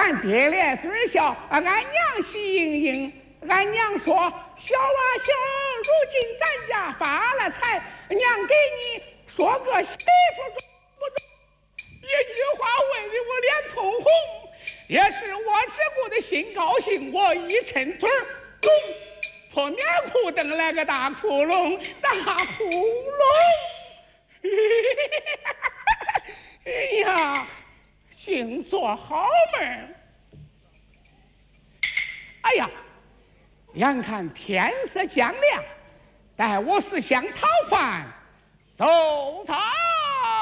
俺爹咧虽笑，俺娘喜盈盈。俺娘说：“小啊小，如今咱家发了财，娘给你说个媳妇不中。”一句话问的我脸通红，也是我只顾的心高兴。我一抻腿儿，咚，破棉裤蹬来个大窟窿，大窟窿。哎呀，净做好门。哎呀！眼看天色将亮，待我四香讨饭，收场。